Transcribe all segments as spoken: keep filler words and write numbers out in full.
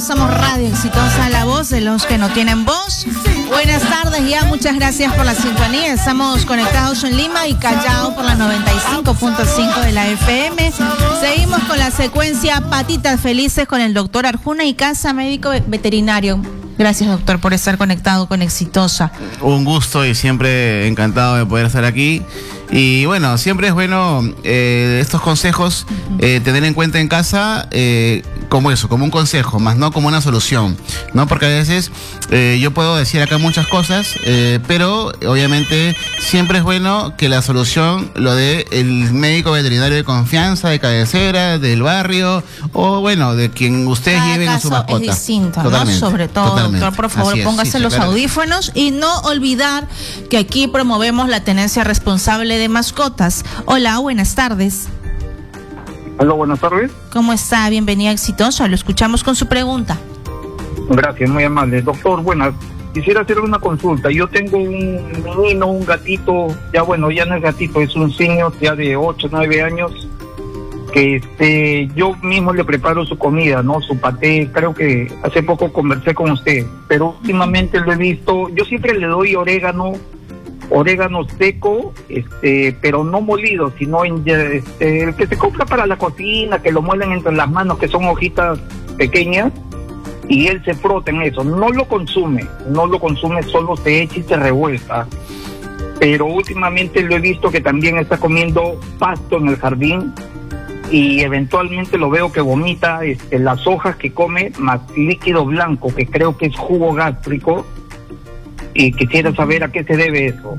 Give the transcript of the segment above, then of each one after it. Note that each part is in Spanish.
somos Radio Exitosa, la voz de los que no tienen voz. Buenas tardes, ya muchas gracias por la sintonía. Estamos conectados en Lima y Callao por la noventa y cinco punto cinco de la F M. Seguimos con la secuencia Patitas Felices con el doctor Arjuna y Casa Médico Veterinario. Gracias, doctor, por estar conectado con Exitosa. Un gusto y siempre encantado de poder estar aquí. Y bueno, siempre es bueno eh, estos consejos, eh, tener en cuenta en casa eh, como eso, como un consejo, más no como una solución, ¿no? Porque a veces eh, yo puedo decir acá muchas cosas, eh, pero obviamente siempre es bueno que la solución lo dé el médico veterinario de confianza, de cabecera, del barrio, o bueno, de quien ustedes Cada lleven a su mascota. Es distinto, totalmente, ¿no? Sobre todo, totalmente. Doctor, por favor, Así es, póngase sí, sí, los claro. audífonos y no olvidar que aquí promovemos la tenencia responsable de mascotas. Hola, buenas tardes. Hola, buenas tardes. ¿Cómo está? Bienvenida a Exitosa. Lo escuchamos con su pregunta. Gracias, muy amable. Doctor, buenas. Quisiera hacer una consulta. Yo tengo un menino, un gatito, ya bueno, ya no es gatito, es un señor ya de ocho, nueve años, que este, yo mismo le preparo su comida, ¿no? Su paté. Creo que hace poco conversé con usted, pero últimamente lo he visto. Yo siempre le doy orégano, orégano seco, este, pero no molido, sino en, este, el que se compra para la cocina, que lo muelen entre las manos, que son hojitas pequeñas, y él se frota en eso. No lo consume, no lo consume, solo se echa y se revuelta. Pero últimamente lo he visto que también está comiendo pasto en el jardín, y eventualmente lo veo que vomita este, las hojas que come, más líquido blanco, que creo que es jugo gástrico, y quisiera saber a qué se debe eso.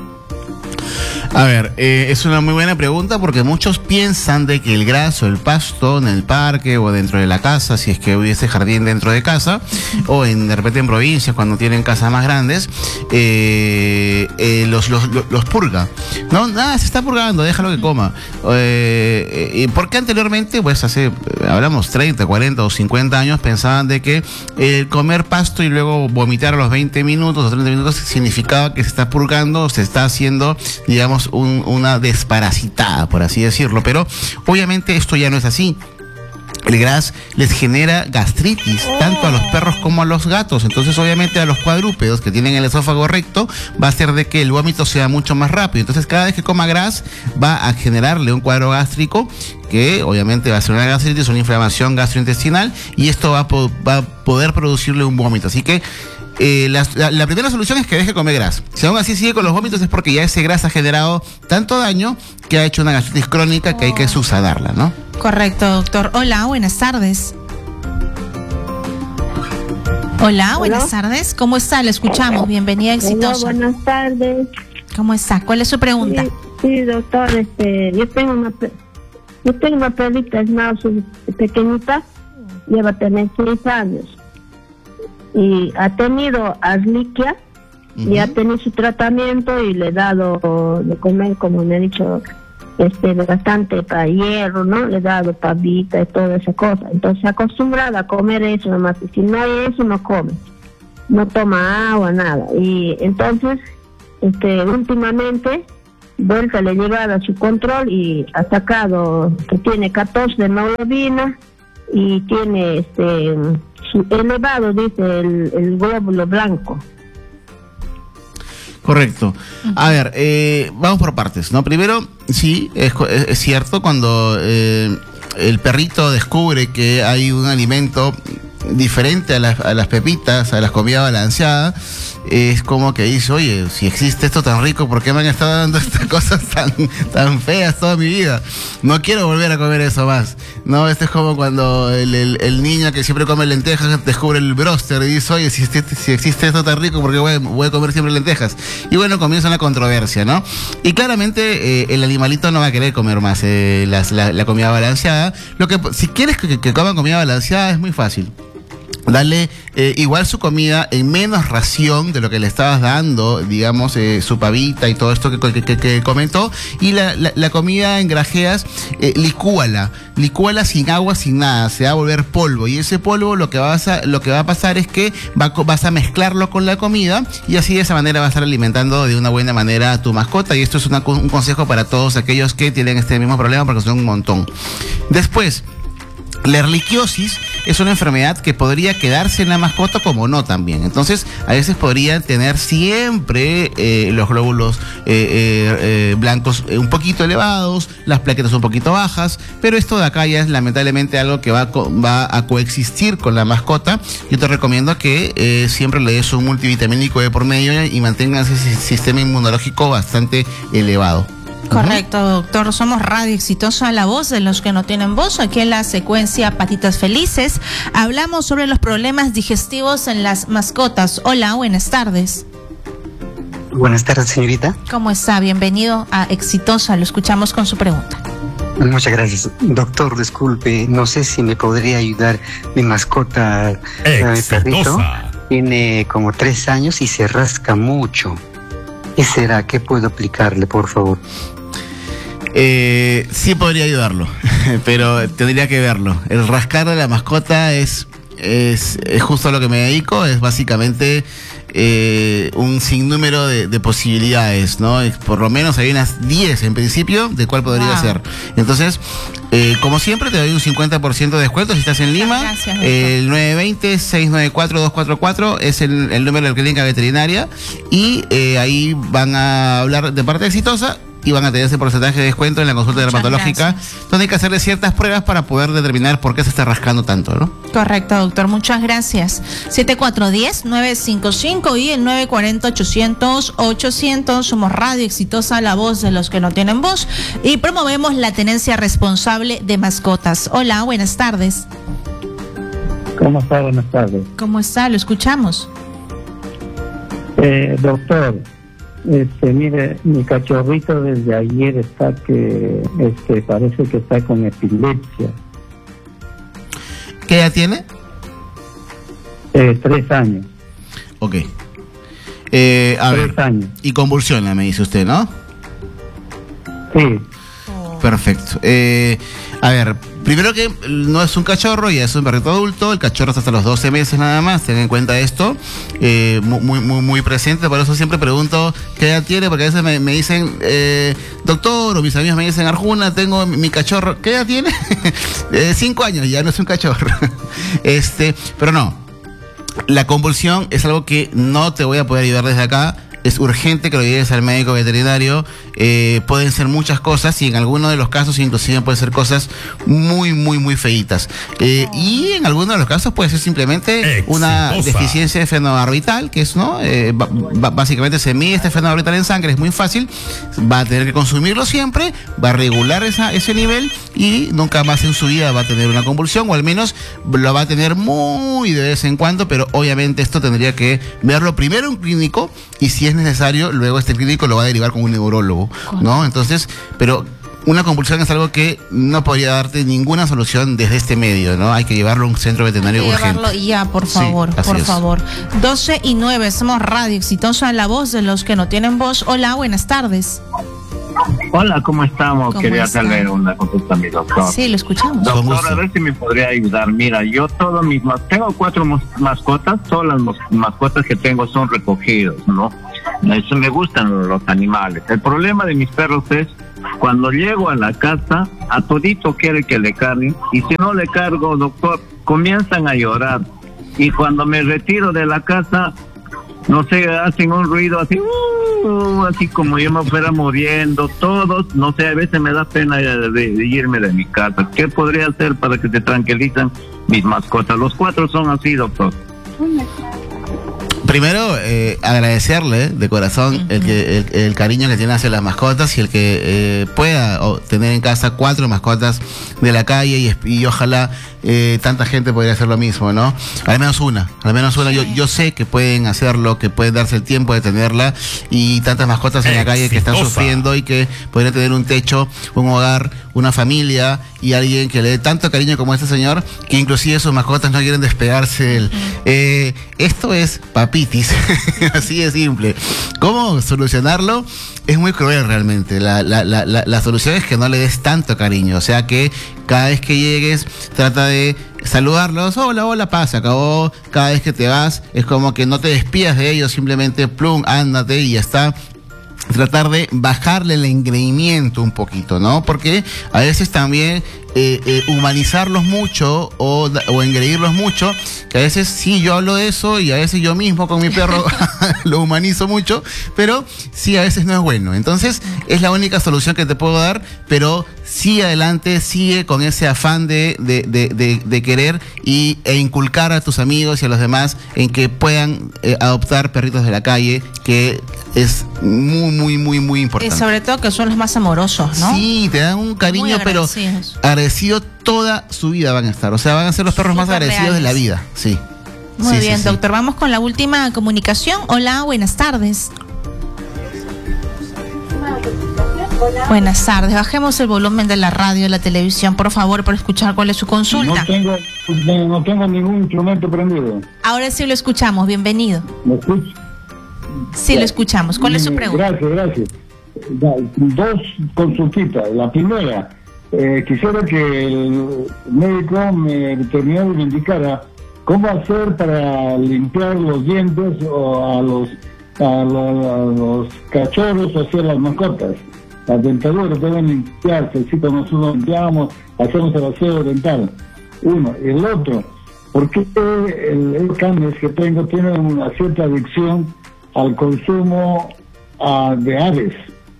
A ver, eh, es una muy buena pregunta porque muchos piensan de que el graso, el pasto en el parque o dentro de la casa, si es que hubiese jardín dentro de casa, o en, de repente en provincias cuando tienen casas más grandes, eh, eh, los, los, los purga. No, nada, se está purgando, déjalo que coma. Eh, eh, porque anteriormente, pues hace, hablamos treinta, cuarenta o cincuenta años, pensaban de que el comer pasto y luego vomitar a los veinte minutos o treinta minutos significaba que se está purgando, se está haciendo, digamos, Un, una desparasitada, por así decirlo, pero obviamente esto ya no es así. El gras les genera gastritis tanto a los perros como a los gatos, entonces obviamente a los cuadrúpedos que tienen el esófago recto va a hacer de que el vómito sea mucho más rápido, entonces cada vez que coma gras va a generarle un cuadro gástrico que obviamente va a ser una gastritis, una inflamación gastrointestinal, y esto va a, po- va a poder producirle un vómito, así que Eh, la, la, la primera solución es que deje de comer gras. Si aún así sigue con los vómitos es porque ya ese gras ha generado tanto daño que ha hecho una gastritis crónica que hay que subsanarla, ¿no? Correcto, doctor. Hola, buenas tardes. Hola, buenas Hola. tardes. ¿Cómo está? Le escuchamos. Bienvenida a Exitosa. Hola, buenas tardes. ¿Cómo está? ¿Cuál es su pregunta? Sí, sí, doctor, este, yo tengo una, pe- yo tengo una perrita, es más pequeñita, lleva a tener seis años. Y ha tenido arliquia, uh-huh. y ha tenido su tratamiento y le he dado de comer, como me ha dicho, este, bastante para hierro, ¿no? Le he dado pavita y toda esa cosa. Entonces, acostumbrada a comer eso nomás. Y si no hay eso, no come. No toma agua, nada. Y entonces, este, últimamente, vuelta le he llevado a su control y ha sacado que tiene catorce de hemoglobina y tiene este su elevado, dice, el, el glóbulo blanco. Correcto. A ver, eh, vamos por partes, ¿no? Primero, sí, es, es cierto, cuando eh, el perrito descubre que hay un alimento diferente a las, a las pepitas, a las comidas balanceadas, es como que dice, oye, si existe esto tan rico, ¿por qué me han estado dando estas cosas tan, tan feas toda mi vida? No quiero volver a comer eso más. No, esto es como cuando el, el, el niño que siempre come lentejas descubre el bróster y dice, oye, si, si, si existe esto tan rico, ¿por qué voy, voy a comer siempre lentejas? Y bueno, comienza una controversia, ¿no? Y claramente eh, el animalito no va a querer comer más eh, las, la, la comida balanceada. Lo que, si quieres que, que coman comida balanceada es muy fácil. Darle eh, igual su comida en menos ración de lo que le estabas dando, digamos, eh, su pavita y todo esto que, que, que comentó, y la, la, la comida en grajeas, eh, licúala, licúala sin agua, sin nada, se va a volver polvo, y ese polvo lo que vas a, lo que va a pasar es que va, vas a mezclarlo con la comida, y así de esa manera vas a estar alimentando de una buena manera a tu mascota, y esto es una, un consejo para todos aquellos que tienen este mismo problema, porque son un montón. Después, La erliquiosis es una enfermedad que podría quedarse en la mascota como no también. Entonces, a veces podrían tener siempre eh, los glóbulos eh, eh, eh, blancos eh, un poquito elevados, las plaquetas un poquito bajas, pero esto de acá ya es lamentablemente algo que va a, co- va a coexistir con la mascota. Yo te recomiendo que eh, siempre le des un multivitamínico de por medio y mantengas ese sistema inmunológico bastante elevado. Correcto, doctor. Somos Radio Exitosa, la voz de los que no tienen voz. Aquí en la secuencia Patitas Felices hablamos sobre los problemas digestivos en las mascotas. Hola, buenas tardes. Buenas tardes, señorita. ¿Cómo está? Bienvenido a Exitosa. Lo escuchamos con su pregunta. Muchas gracias. Doctor, disculpe, no sé si me podría ayudar. Mi mascota, mi perrito, tiene como tres años y se rasca mucho. ¿Qué será? ¿Qué puedo aplicarle, por favor? Eh, sí podría ayudarlo, pero tendría que verlo. El rascar de la mascota es, es, es justo a lo que me dedico, es básicamente eh, un sinnúmero de, de posibilidades, ¿no? Por lo menos hay unas diez en principio de cuál podría Wow. ser. Entonces, eh, como siempre, te doy un cincuenta por ciento de descuento si estás en Lima. Gracias, doctor. El nueve dos cero, seis nueve cuatro, dos cuatro cuatro es el, el número de la clínica veterinaria y eh, ahí van a hablar de parte exitosa y van a tener ese porcentaje de descuento en la consulta Muchas dermatológica, gracias. donde hay que hacerle ciertas pruebas para poder determinar por qué se está rascando tanto, ¿no? Correcto, doctor. Muchas gracias. siete cuatro uno cero, nueve cinco cinco y el nueve cuatro cero, ochocientos, ochocientos. Somos Radio Exitosa, la voz de los que no tienen voz. Y promovemos la tenencia responsable de mascotas. Hola, buenas tardes. ¿Cómo está? Buenas tardes. ¿Cómo está? Lo escuchamos. Eh, doctor, este, mire, mi cachorrito desde ayer está que, este, parece que está con epilepsia. ¿Qué edad tiene? Eh, tres años. Ok. Eh, a tres ver, años. y convulsiona, me dice usted, ¿no? Sí. Perfecto. Eh, a ver, primero que no es un cachorro, ya es un perrito adulto. El cachorro está hasta los doce meses nada más. Ten en cuenta esto. Eh, muy, muy, muy presente. Por eso siempre pregunto qué edad tiene, porque a veces me, me dicen, eh, doctor, o mis amigos me dicen, Arjuna, tengo mi, mi cachorro. ¿Qué edad tiene? eh, cinco años, ya no es un cachorro. este, pero no. La convulsión es algo que no te voy a poder ayudar desde acá. Es urgente que lo lleves al médico veterinario. Eh, pueden ser muchas cosas y en algunos de los casos inclusive pueden ser cosas muy, muy, muy feitas. Eh, y en algunos de los casos puede ser simplemente Exitosa. una deficiencia de fenobarbital, que es, ¿no? Eh, ba- ba- básicamente se mide este fenobarbital en sangre, es muy fácil. Va a tener que consumirlo siempre, va a regular esa, ese nivel y nunca más en su vida va a tener una convulsión, o al menos lo va a tener muy de vez en cuando, pero obviamente esto tendría que verlo primero un clínico y si es necesario, luego este clínico lo va a derivar con un neurólogo, ¿no? Entonces, pero una convulsión es algo que no podría darte ninguna solución desde este medio, ¿no? Hay que llevarlo a un centro veterinario Hay que urgente. llevarlo ya, por Sí, favor, así por es. favor. doce y nueve, somos Radio Exitosa, la voz de los que no tienen voz. Hola, buenas tardes. Hola, ¿cómo estamos? ¿Cómo Quería está? hacerle una consulta a mi doctor. Sí, lo escuchamos. Con Doctor, gusto. a ver si me podría ayudar. Mira, yo todos mis mas- tengo cuatro mos- mascotas, todas las mos- mascotas que tengo son recogidos, ¿no? Eso me gustan los animales. El problema de mis perros es cuando llego a la casa, a todito quiere que le carguen y si no le cargo, doctor, comienzan a llorar. Y cuando me retiro de la casa, no sé, hacen un ruido así, uh, así como yo me fuera muriendo, todos, no sé, a veces me da pena de, de- de irme de mi casa. ¿Qué podría hacer para que se tranquilicen mis mascotas? Los cuatro son así, doctor. Primero, eh, agradecerle de corazón el, que, el, el cariño que tiene hacia las mascotas y el que eh, pueda o, tener en casa cuatro mascotas de la calle y, es- y ojalá eh, tanta gente podría hacer lo mismo, ¿no? Al menos una, al menos una. Yo, yo sé que pueden hacerlo, que pueden darse el tiempo de tenerla y tantas mascotas en la calle que están Exitosa. sufriendo y que podrían tener un techo, un hogar, una familia y alguien que le dé tanto cariño como este señor que inclusive sus mascotas no quieren despegarse de él. Eh, esto es papitis, así de simple. ¿Cómo solucionarlo? Es muy cruel realmente. La, la, la, la, la solución es que no le des tanto cariño, o sea que cada vez que llegues trata de saludarlos, hola, hola, paz, se acabó. Cada vez que te vas es como que no te despidas de ellos, simplemente plum, ándate y ya está. tratar de bajarle el engreimiento un poquito, ¿no? Porque a veces también eh, eh, humanizarlos mucho o, o engreírlos mucho, que a veces sí yo hablo de eso y a veces yo mismo con mi perro lo humanizo mucho, pero sí a veces no es bueno. Entonces es la única solución que te puedo dar, pero sí adelante, sigue con ese afán de, de, de, de, de querer y, e inculcar a tus amigos y a los demás en que puedan eh, adoptar perritos de la calle, que es muy, muy, muy, muy importante. Y sobre todo que son los más amorosos, ¿no? Sí, te dan un cariño, pero agradecido toda su vida van a estar. O sea, van a ser los perros Super más agradecidos reales de la vida, sí. Muy sí, bien, sí, doctor. Sí. Vamos con la última comunicación. Hola, buenas tardes. Buenas tardes. Bajemos el volumen de la radio, de la televisión, por favor, para escuchar cuál es su consulta. No tengo, no tengo ningún instrumento prendido. Ahora sí lo escuchamos. Bienvenido. ¿Me escucha? Sí, lo escuchamos. ¿Cuál es su pregunta? Gracias, gracias. Dos consultitas. La primera, eh, quisiera que el médico me veterinario me indicara cómo hacer para limpiar los dientes o a los a los, a los cachorros o hacia las mascotas. Las dentaduras deben limpiarse, así como nosotros limpiamos, hacemos el aseo dental. Uno. Y el otro, ¿por qué el, el canes que tengo tiene una cierta adicción al consumo uh, de aves?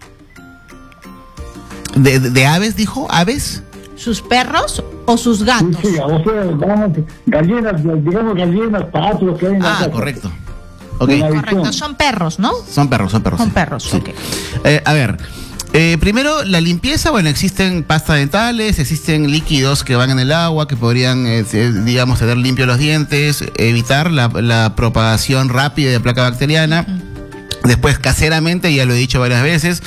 ¿De, de, de aves, dijo? ¿Aves? ¿Sus perros o sus gatos? Sí, sí, o sea, vamos, gallinas, digamos gallinas, patos que hay en la casa. Ah, correcto. Okay. Correcto, son perros, ¿no? Son perros, son perros. Son sí. perros, sí. ok. Eh, a ver, eh, primero la limpieza, bueno, existen pastas dentales, existen líquidos que van en el agua, que podrían, eh, digamos, tener limpios los dientes, evitar la, la propagación rápida de placa bacteriana. Uh-huh. Después, caseramente, ya lo he dicho varias veces,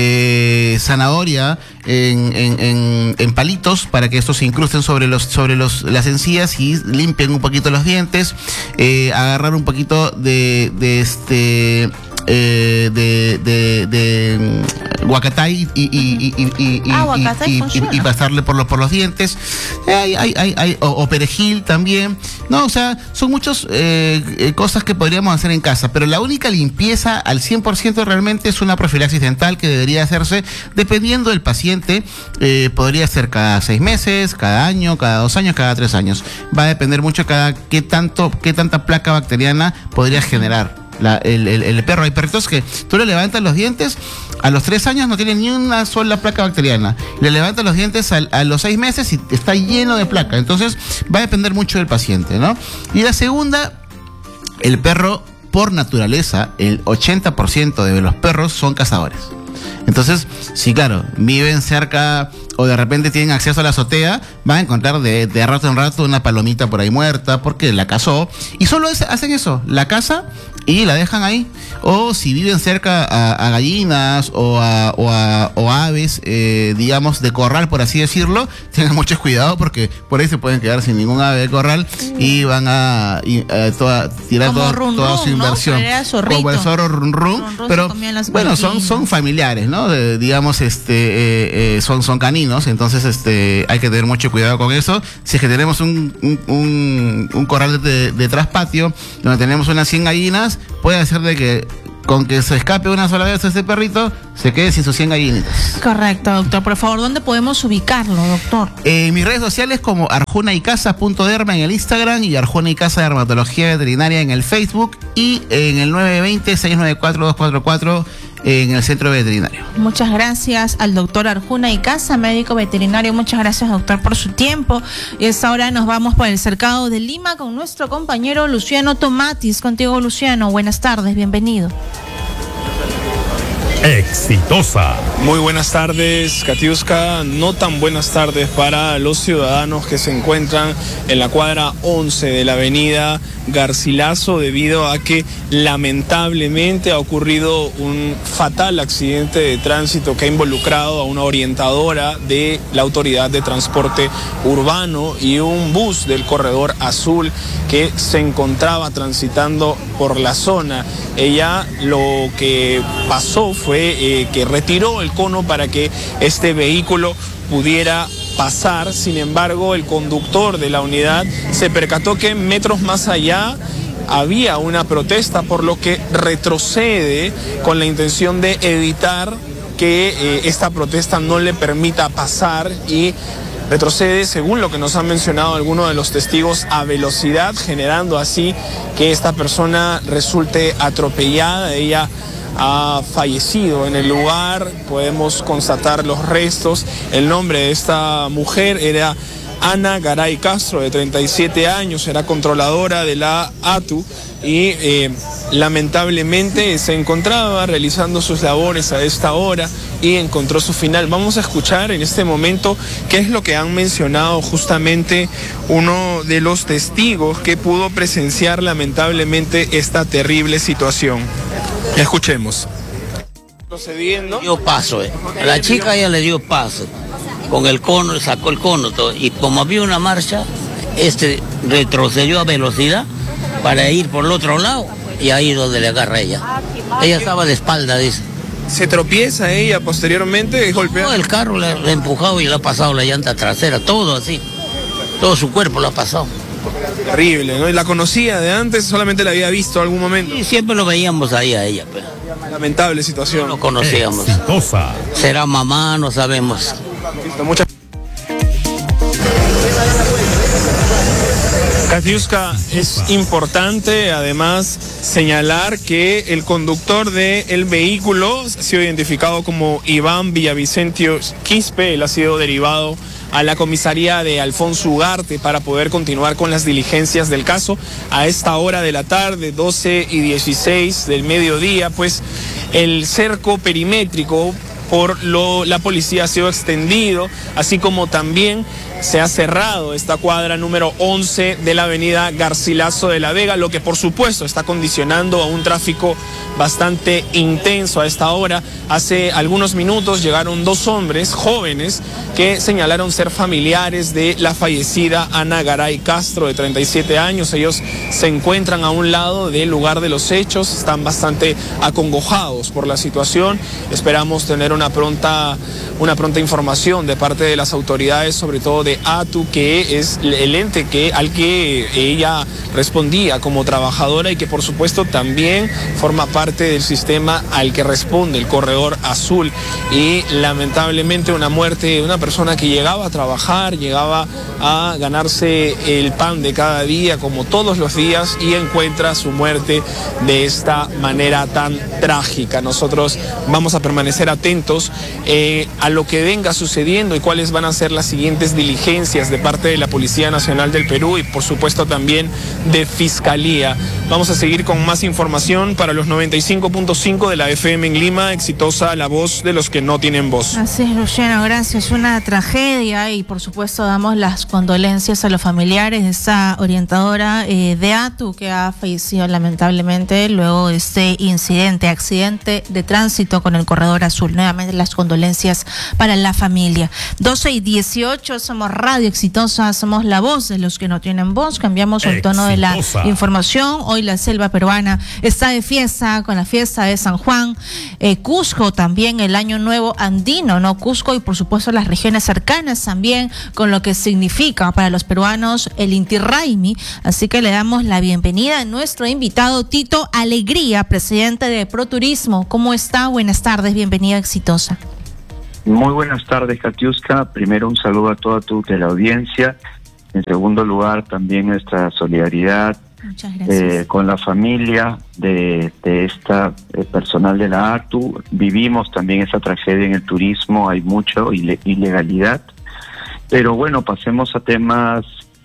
eh, zanahoria en, en, en, en palitos para que estos se incrusten sobre los sobre los las encías y limpien un poquito los dientes. Eh, agarrar un poquito de, de este... Eh, de, de, de guacatay y, y, y, y, y, ah, y, y, y, y pasarle por los por los dientes. Eh, hay, hay, hay, hay, o, o perejil también. No, o sea, son muchas eh, cosas que podríamos hacer en casa, pero la única limpieza al cien por ciento realmente es una profilaxis dental que debería hacerse dependiendo del paciente. Eh, podría ser cada seis meses, cada año, cada dos años, cada tres años. Va a depender mucho cada qué tanto, qué tanta placa bacteriana podría generar. La, el, el, el perro. Hay perritos que tú le levantas los dientes, a los tres años no tiene ni una sola placa bacteriana. Le levantas los dientes a, a los seis meses y está lleno de placa. Entonces va a depender mucho del paciente, ¿no? Y la segunda, el perro por naturaleza, el ochenta por ciento de los perros son cazadores. Entonces, sí, claro, viven cerca o de repente tienen acceso a la azotea, van a encontrar de, de rato en rato una palomita por ahí muerta porque la cazó. Y solo es, hacen eso, la caza y la dejan ahí. O si viven cerca a, a gallinas o a, o a, o a aves, eh, digamos, de corral, por así decirlo, tengan mucho cuidado porque por ahí se pueden quedar sin ningún ave de corral y van a, y, a toda, tirar toda, run, toda run, su inversión. ¿no? Como el zorro run run, run, run pero bueno, son, son familiares, ¿no? De, digamos, este, eh, eh, son, son caninos, entonces este, hay que tener mucho cuidado con eso. Si es que tenemos un, un, un, un corral de, de traspatio donde tenemos unas cien gallinas, puede ser de que con que se escape una sola vez ese perrito, se quede sin sus cien gallinitas. Correcto, doctor. Por favor, ¿dónde podemos ubicarlo, doctor? En eh, mis redes sociales como arjuna y casa punto derma en el Instagram y Arjuna y Casa Dermatología Veterinaria en el Facebook y en el nueve dos cero, seis nueve cuatro, dos cuatro cuatro en el centro veterinario. Muchas gracias al doctor Arjuna y Casa, médico veterinario. Muchas gracias, doctor, por su tiempo. Y a esta hora nos vamos por el cercado de Lima con nuestro compañero Luciano Tomatis. Contigo, Luciano. Buenas tardes, bienvenido. Exitosa. Muy buenas tardes, Katiuska. No tan buenas tardes para los ciudadanos que se encuentran en la cuadra once de la avenida Garcilaso, debido a que lamentablemente ha ocurrido un fatal accidente de tránsito que ha involucrado a una orientadora de la Autoridad de Transporte Urbano y un bus del Corredor Azul que se encontraba transitando por la zona. Ella lo que pasó fue fue eh, que retiró el cono para que este vehículo pudiera pasar. Sin embargo, el conductor de la unidad se percató que metros más allá había una protesta, por lo que retrocede con la intención de evitar que eh, esta protesta no le permita pasar y retrocede, según lo que nos han mencionado algunos de los testigos, a velocidad, generando así que esta persona resulte atropellada. Ella ha fallecido en el lugar, podemos constatar los restos. El nombre de esta mujer era Ana Garay Castro, de treinta y siete años, era controladora de la A T U y eh, lamentablemente se encontraba realizando sus labores a esta hora y encontró su final. Vamos a escuchar en este momento qué es lo que han mencionado justamente uno de los testigos que pudo presenciar lamentablemente esta terrible situación. Escuchemos. Procediendo. Dio paso, eh. A la chica ya le dio paso. Con el cono, sacó el cono todo. Y como había una marcha, este retrocedió a velocidad para ir por el otro lado y ahí donde le agarra ella. Ella estaba de espalda, dice. ¿Se tropieza ella posteriormente? ¿Golpea? No, el carro le, le ha empujado y le ha pasado la llanta trasera, todo así. Todo su cuerpo lo ha pasado. Terrible, ¿no? ¿Y la conocía de antes? ¿Solamente la había visto en algún momento? Sí, siempre lo veíamos ahí a ella. Pero... lamentable situación. No lo conocíamos. Exitosa. Será mamá, no sabemos. Listo, muchas... Katiuska, es importante además señalar que el conductor del vehículo ha sido identificado como Iván Villavicencio Quispe. Él ha sido derivado a la comisaría de Alfonso Ugarte para poder continuar con las diligencias del caso. A esta hora de la tarde, doce y dieciséis del mediodía, pues el cerco perimétrico por lo, la policía ha sido extendido, así como también se ha cerrado esta cuadra número once de la avenida Garcilaso de la Vega, lo que por supuesto está condicionando a un tráfico bastante intenso a esta hora. Hace algunos minutos llegaron dos hombres jóvenes que señalaron ser familiares de la fallecida Ana Garay Castro, de treinta y siete años. Ellos se encuentran a un lado del lugar de los hechos, están bastante acongojados por la situación. Esperamos tener una pronta, una pronta información de parte de las autoridades, sobre todo de A T U, que es el ente que, al que ella respondía como trabajadora y que por supuesto también forma parte del sistema al que responde el Corredor Azul. Y lamentablemente una muerte de una persona que llegaba a trabajar, llegaba a ganarse el pan de cada día como todos los días, y encuentra su muerte de esta manera tan trágica. Nosotros vamos a permanecer atentos eh, a lo que venga sucediendo y cuáles van a ser las siguientes diligencias de parte de la Policía Nacional del Perú y por supuesto también de Fiscalía. Vamos a seguir con más información para los noventa y cinco punto cinco de la F M en Lima. Exitosa, la voz de los que no tienen voz. Así es, Luciano, gracias. Una tragedia y por supuesto damos las condolencias a los familiares de esta orientadora eh, de A T U que ha fallecido lamentablemente luego de este incidente, accidente de tránsito con el Corredor Azul. Nuevamente las condolencias para la familia. doce y dieciocho, somos Radio Exitosa, somos la voz de los que no tienen voz. Cambiamos el tono de la información. Hoy la selva peruana está de fiesta con la fiesta de San Juan. Eh, Cusco también, el año nuevo andino, ¿no? Cusco y por supuesto las regiones cercanas también, con lo que significa para los peruanos el Inti Raymi. Así que le damos la bienvenida a nuestro invitado Tito Alegría, presidente de ProTurismo. ¿Cómo está? Buenas tardes, bienvenida Exitosa. Muy buenas tardes, Katiuska. Primero, un saludo a toda tu teleaudiencia. En segundo lugar, también nuestra solidaridad eh, con la familia de, de esta eh, personal de la A T U. Vivimos también esa tragedia en el turismo, hay mucho ile ilegalidad. Pero bueno, pasemos a temas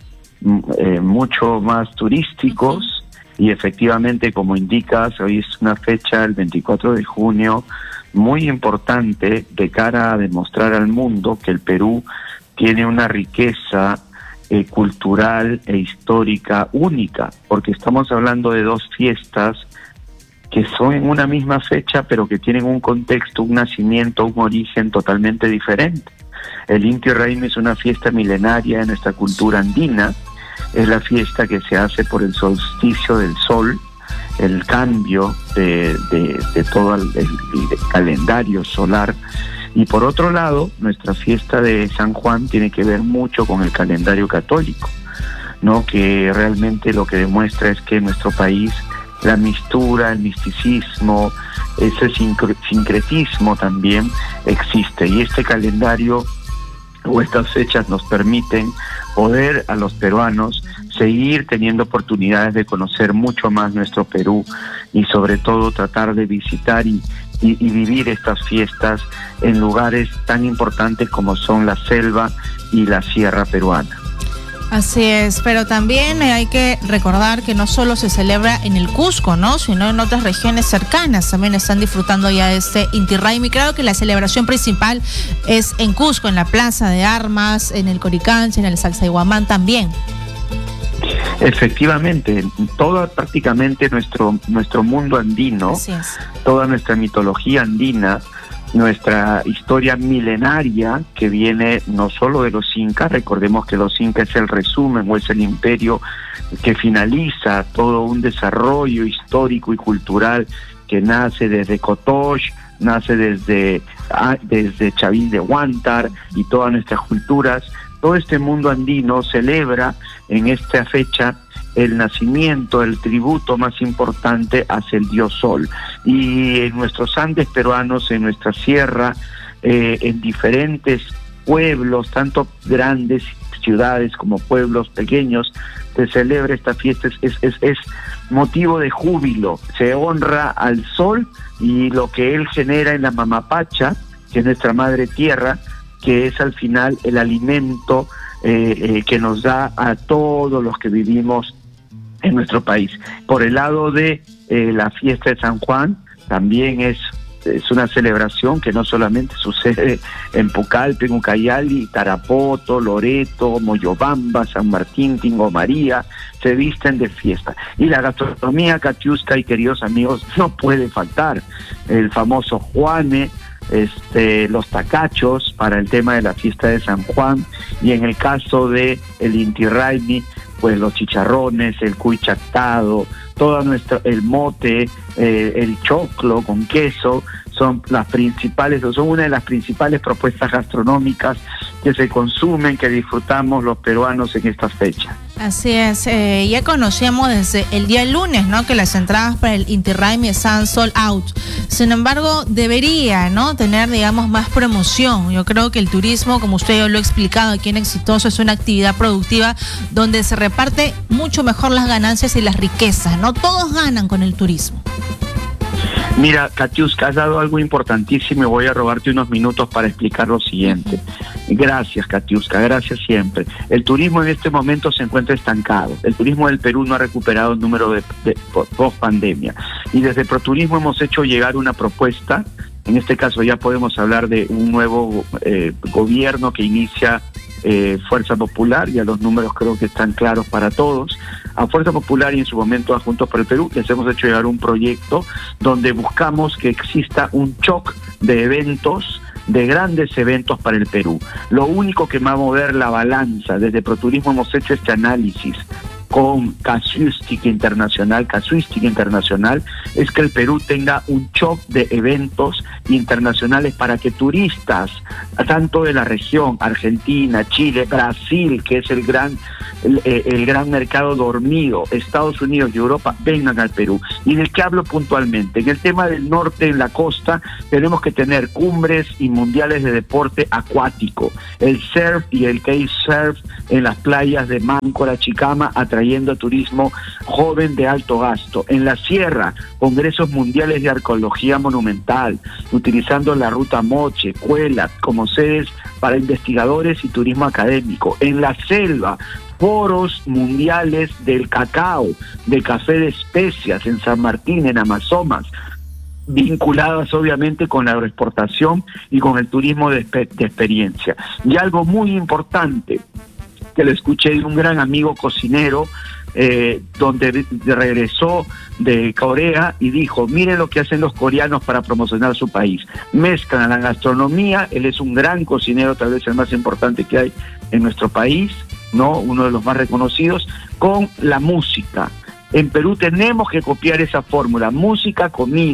eh, mucho más turísticos. Y efectivamente, como indicas, hoy es una fecha, el veinticuatro de junio, muy importante de cara a demostrar al mundo que el Perú tiene una riqueza eh, cultural e histórica única, porque estamos hablando de dos fiestas que son en una misma fecha, pero que tienen un contexto, un nacimiento, un origen totalmente diferente. El Inti Raymi es una fiesta milenaria en nuestra cultura andina, es la fiesta que se hace por el solsticio del sol, el cambio de, de, de todo el, el, el calendario solar. Y por otro lado, nuestra fiesta de San Juan tiene que ver mucho con el calendario católico. ¿no? Que realmente lo que demuestra es que en nuestro país la mistura, el misticismo, ese sincretismo también existe, y este calendario o estas fechas nos permiten poder a los peruanos seguir teniendo oportunidades de conocer mucho más nuestro Perú, y sobre todo tratar de visitar y, y, y vivir estas fiestas en lugares tan importantes como son la selva y la sierra peruana. Así es, pero también hay que recordar que no solo se celebra en el Cusco, ¿no?, sino en otras regiones cercanas también están disfrutando ya este Inti Raymi. Creo que la celebración principal es en Cusco, en la Plaza de Armas, en el Coricancha, en el Sacsayhuamán también. Efectivamente, todo prácticamente nuestro nuestro mundo andino, toda nuestra mitología andina, nuestra historia milenaria que viene no solo de los incas. Recordemos que los incas es el resumen o es el imperio que finaliza todo un desarrollo histórico y cultural que nace desde Cotox, nace desde, desde Chavín de Huántar y todas nuestras culturas. Todo este mundo andino celebra en esta fecha el nacimiento, el tributo más importante hacia el dios Sol. Y en nuestros Andes peruanos, en nuestra sierra, eh, en diferentes pueblos, tanto grandes ciudades como pueblos pequeños, se celebra esta fiesta. Es, es, es, es motivo de júbilo, se honra al sol y lo que él genera en la mamapacha, que es nuestra madre tierra, que es al final el alimento eh, eh, que nos da a todos los que vivimos en nuestro país. Por el lado de eh, la fiesta de San Juan, también es, es una celebración que no solamente sucede en Pucallpa, en Ucayali, Tarapoto, Loreto, Moyobamba, San Martín, Tingo María, se visten de fiesta. Y la gastronomía catiusca, y queridos amigos, no puede faltar. El famoso Juane, este, los tacachos para el tema de la fiesta de San Juan, y en el caso de el Inti Raymi, pues los chicharrones, el cuy chactado, toda nuestra, el mote, eh, el choclo con queso, son las principales, son una de las principales propuestas gastronómicas que se consumen, que disfrutamos los peruanos en estas fechas. Así es, eh, ya conocíamos desde el día lunes, ¿no?, que las entradas para el Inti Raymi están sold out. Sin embargo, debería, ¿no?, tener, digamos, más promoción. Yo creo que el turismo, como usted ya lo ha explicado aquí en Exitoso, es una actividad productiva donde se reparte mucho mejor las ganancias y las riquezas, ¿no? Todos ganan con el turismo. Mira, Katiuska, has dado algo importantísimo y voy a robarte unos minutos para explicar lo siguiente. Gracias, Katiuska, gracias siempre. El turismo en este momento se encuentra estancado. El turismo del Perú no ha recuperado el número de, de post pandemia. Y desde ProTurismo hemos hecho llegar una propuesta. En este caso ya podemos hablar de un nuevo eh, gobierno que inicia eh, Fuerza Popular. Ya los números creo que están claros para todos. A Fuerza Popular y en su momento a Juntos por el Perú les hemos hecho llegar un proyecto donde buscamos que exista un shock de eventos, de grandes eventos para el Perú. Lo único que va a mover la balanza, desde ProTurismo hemos hecho este análisis con casuística internacional, casuística internacional, es que el Perú tenga un shock de eventos internacionales para que turistas, tanto de la región, Argentina, Chile, Brasil, que es el gran el, el gran mercado dormido, Estados Unidos y Europa, vengan al Perú. ¿Y de qué hablo puntualmente? En el tema del norte, en la costa, tenemos que tener cumbres y mundiales de deporte acuático, el surf y el cage surf en las playas de Máncora, Chicama, atrayendo turismo joven de alto gasto. En la sierra, congresos mundiales de arqueología monumental, utilizando la ruta Moche, Cuela como sedes para investigadores y turismo académico. En la selva, foros mundiales del cacao, de café de especias en San Martín, en Amazonas, vinculadas obviamente con la agroexportación y con el turismo de, de experiencia. Y algo muy importante, que lo escuché de un gran amigo cocinero, eh, donde regresó de Corea y dijo, miren lo que hacen los coreanos para promocionar su país. Mezclan la gastronomía, él es un gran cocinero, tal vez el más importante que hay en nuestro país, ¿no?, uno de los más reconocidos, con la música. En Perú tenemos que copiar esa fórmula, música, comida.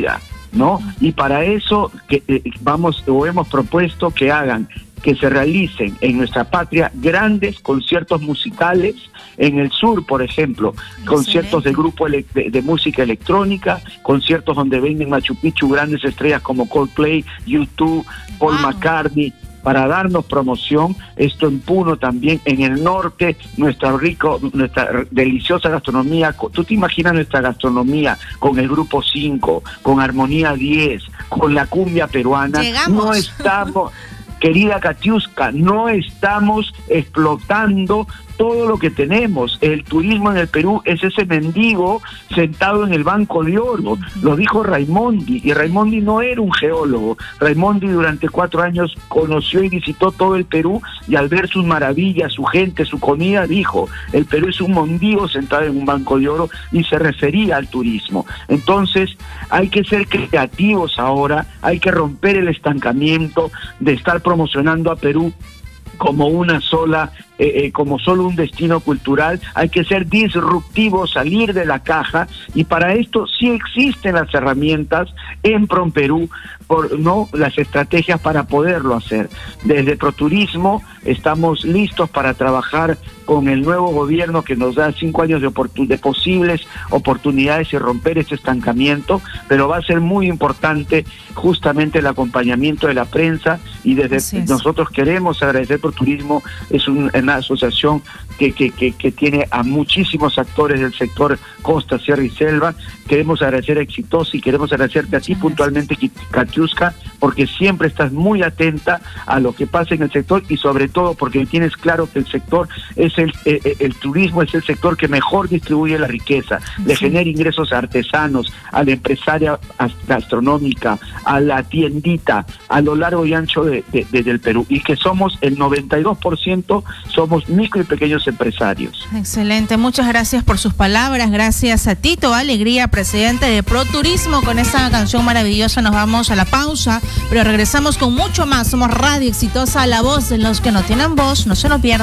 ¿no? Y para eso que eh, vamos o hemos propuesto que hagan, que se realicen en nuestra patria grandes conciertos musicales, en el sur, por ejemplo, excelente, conciertos de grupo de, de música electrónica, conciertos donde vengan Machu Picchu grandes estrellas como Coldplay, U dos, Paul wow. McCartney, para darnos promoción. Esto en Puno también, en el norte, nuestra rico, nuestra deliciosa gastronomía. Tú te imaginas nuestra gastronomía con el grupo cinco, con Armonía diez, con la cumbia peruana. Llegamos. No estamos, querida Katiuska, no estamos explotando todo lo que tenemos. El turismo en el Perú es ese mendigo sentado en el banco de oro, lo dijo Raimondi, y Raimondi no era un geólogo. Raimondi durante cuatro años conoció y visitó todo el Perú, y al ver sus maravillas, su gente, su comida, dijo, el Perú es un mendigo sentado en un banco de oro, y se refería al turismo. Entonces hay que ser creativos ahora, hay que romper el estancamiento de estar promocionando a Perú como una sola, eh, eh, como solo un destino cultural. Hay que ser disruptivos, salir de la caja, y para esto sí existen las herramientas en PROMPERÚ, por, no las estrategias para poderlo hacer. Desde ProTurismo estamos listos para trabajar con el nuevo gobierno que nos da cinco años de, oportun de posibles oportunidades y romper este estancamiento, pero va a ser muy importante justamente el acompañamiento de la prensa, y desde nosotros queremos agradecer ProTurismo. Es un, una asociación que, que, que, que tiene a muchísimos actores del sector costa, sierra y selva. Queremos agradecer a Exitosa y queremos agradecerte a ti puntualmente, Katiuska, porque siempre estás muy atenta a lo que pasa en el sector, y sobre todo porque tienes claro que el sector es el, el, el turismo es el sector que mejor distribuye la riqueza, sí. le genera ingresos a artesanos, a la empresaria gastronómica, a la tiendita, a lo largo y ancho de, de, de, del Perú, y que somos el noventa y dos por ciento somos micro y pequeños empresarios. Excelente, muchas gracias por sus palabras. Gracias a Tito Alegría, presidente de ProTurismo. Con esta canción maravillosa nos vamos a la pausa, pero regresamos con mucho más. Somos Radio Exitosa, la voz de los que no tienen voz. No se lo pierdan.